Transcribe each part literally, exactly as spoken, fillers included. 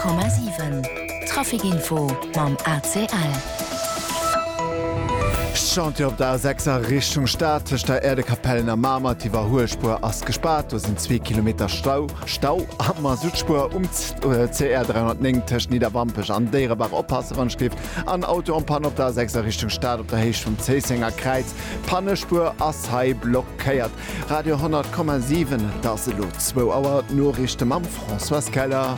Komma sieben Trafikinfo mam A C L. Schont op der sechser Richtung Stadt der Erdekapellen am Mama die war Hohespur ass gespart, da sind zwei Kilometer Stau Stau ammer Südspur um C R dreihundertneun Tech Niederwampech an Derebach oppasse wann skrift an Auto an Pan op der sechser Richtung Stadt op der Heich vom Zeesinger Kreiz Pannespur ass hai blockéiert Radio hundert Komma sieben da se lo zwei Auer nur richchte Mam François Keller.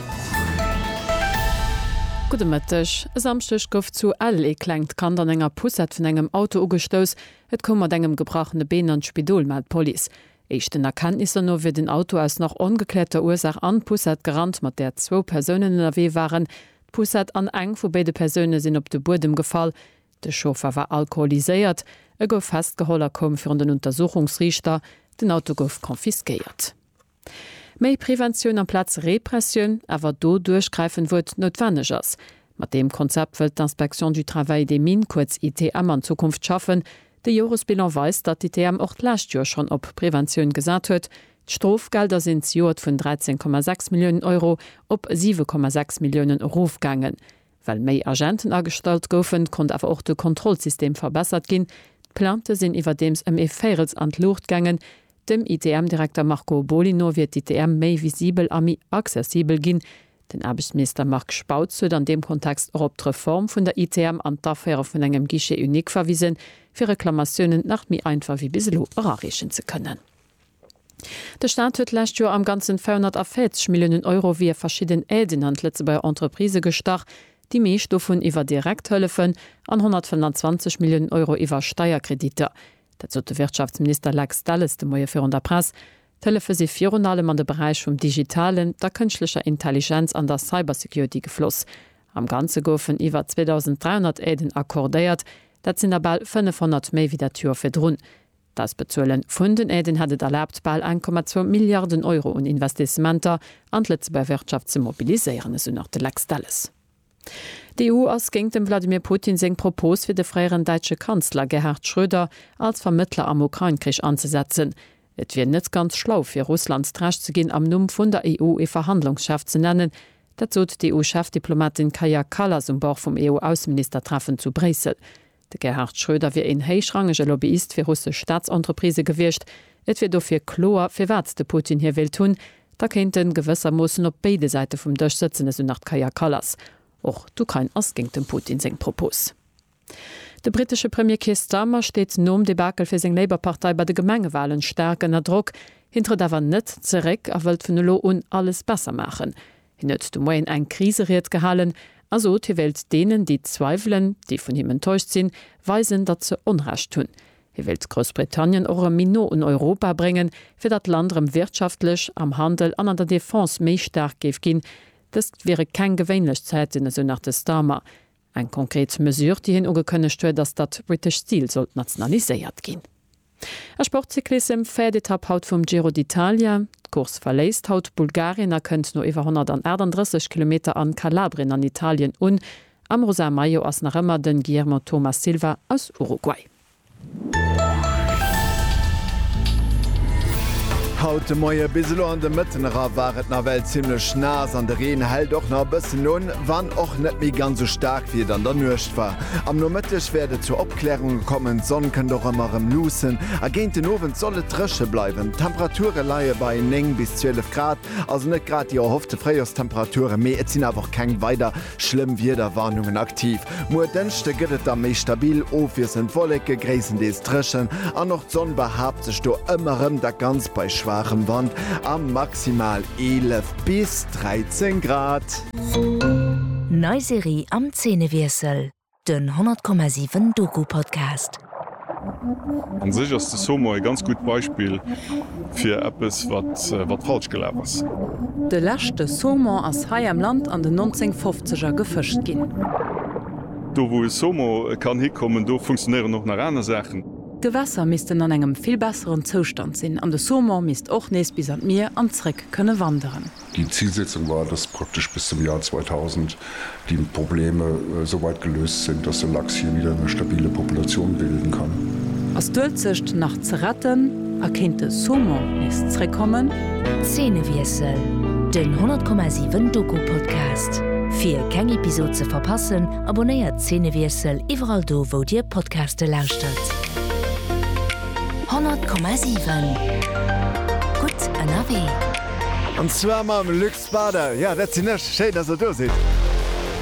Gudemëttech, samstech gouf zu all e klengt kann an enger Pusset vun engem Auto ugestos, et kommmer engem gebrachene Been an Spidol mat Poli. Echten Erkenntnisse no fir den Auto als noch ongeklärter Ursach an Pusset gerannt, mat der zwo Personen erwe waren. Pusset an eng vu beide Persone sinn op de Burdem gefall. De Chauffeur war alkoholiséiert, e gouf festgeholler kom fir an den Untersuchungsrichter, den Auto gouf konfiskeiert. Mei Prävention am Platz Repression, awer do durchgreifen wurt notwendig ass. Mat dem Konzept wëlt d'Inspektion du Travail des Mines kurz I T M an Zukunft schaffen. De Jorisbilan weist, dat I T M och last Jahr schon op Prävention gesat huet. Strofgelder sind Jod vun dreizehn Komma sechs Millionen Euro op sieben Komma sechs Millionen Euro gangen. Weil méi Agenten astalt goufen, kont awer auch de Kontrollsystem verbessert gin. Plante sinn iwwer dems em E-Fairels an Lucht gangen. Dem I T M-Direktor Marco Bolino wird I T M méi visibel ami accessibel ginn. Den Arbeitsminister Marc Spautz huet an dem Kontext op d' Reform vun der I T M an d'Affaire vun engem Guichet unik verwiesen, fir Reklamationen nach mi einfach wie biselo errechen ze können. Der Staat huet lächt Joer am ganzen vierhundertvierzig Millionen Euro wie verschieden Äden an letze bei Entreprise gestach, die meesstoff vun iwwer Direkthëllefen an hundertfünfundzwanzig Millionen Euro iwwer Steuerkredite. Dazu der Wirtschaftsminister Lex Dallas de Moie für der Presse telefir se Fionalem an der Bereich vom Digitalen, der künstlicher Intelligenz an der Cybersecurity gefloss. Am ganze goufen iwwer zweitausenddreihundert Äden akkordéiert, dat sind bald fünfhundert méi wie der Tür firrun. Das bezuelen vun den Äden hatt erlaubt bald eins Komma zwei Milliarden Euro und Investissementer an letze bei Wirtschaft zu mobiliseieren, so nach de Lex Dallas. Die E U ass géng dem Wladimir Putin seng Propos fir de freieren deitsche Kanzler Gerhard Schröder als Vermittler am Ukraine-Krich anzusetzen. Et wie net ganz schlau fir Russlands Trasch zu ginn am Numm vun der E U e Verhandlungschef zu nennen, dat zot die E U-Chefdiplomatin Kaja Kallas um Bauch vom E U-Außenministertreffen zu Brüssel. De Gerhard Schröder wie en héichrangege Lobbyist fir russische Staatsentreprise gewircht, et wie do fir Chlor fir wat de Putin hier will tun, da kennt den Gewässer mussssen op beide Seite vum Durchsetzen so nach Kaja Kallas. Och du kein asging dem Putin seg Propos. De britische Premier Keir Starmer steht nom Debakel fir seg Labour-Partei bei de Gemengewahlen stärkener Druck, hinter dawer net zerek a wëlt vun Lo un alles besser machen. Hin net du moien eng Kriseriert gehalen, also die Welt denen, die zweifeln, die vun him enttäuscht sinn, weisen dat ze unrecht tun. Hi wilt Großbritannien eure Mino in Europa bringen, fir dat Landrem wirtschaftlich, am Handel an an der Defense méi stark geef gin. Das wäre kein gewöhnlich Zeit in so nach der Starmer. Ein konkret Mesure, die hin ungekönnecht hue, dass dat British Steel soll nationalisiert gehen. A Sportcyklist im Pferdetapp haut vom Giro d'Italia. Kurs verlässt haut Bulgarien, er könnt nur über hundertdreißig Kilometer an Kalabrien an Italien un. Am Rosa Mayo aus nach immer den Guillermo Thomas Silva aus Uruguay. Haute Moie biselo an de Mëttenerer waret na Welt ziemlich nas an der Reen held doch na bëssen nun, wann och net mi ganz so stark wie dann der nucht war. Am noëttech werde zur Obklärung kommen, Sonn können doch immer im Lussen. Agent den Owen solle trische bleiben. Temperature laie bei neng bis zwölf Grad, also net grad die erhoffte Freijahrstemperaturen mé et sinn einfach kein weiter schlimm wie der Warnungen aktiv. Mo dënchte gëtt da méi stabil of wir sind wollecke gräsen dees trischen, an noch Sonn behabt sech do ëmmerem da ganz bei Schw schwachem Wand am maximal elf bis dreizehn Grad. Neuserie am Zähnewirsel, den hundert Komma sieben Doku-Podcast. An sich ist das Sommer ein ganz gutes Beispiel für etwas, was, was falsch gelaufen ist. Der letzte Sommer ist hier im Land an den neunzehnhundertfünfziger gefischt gehen. Da wo es Sommer kann hinkommen, da funktionieren noch nach anderen Sachen. Gewässer müssten an einem viel besseren Zustand sein. An der Sommer müsst auch nächst bis an Meer an Zurück können wandern. Die Zielsetzung war, dass praktisch bis zum Jahr zweitausend die Probleme äh, so weit gelöst sind, dass der Lachs hier wieder eine stabile Population bilden kann. Aus Dölzicht nach zu retten, erkennt der Sommer nächst zurückkommen. Zähnewirsel, den hundert Komma sieben Doku-Podcast. Für keine Episode zu verpassen, abonniert Szenewirsel überall do, wo dir Podcaste lauscht. hundert Komma sieben Gut, an A W. Und zwar mal am Luxbader. Ja, das ist nicht schön, dass er da sitzt.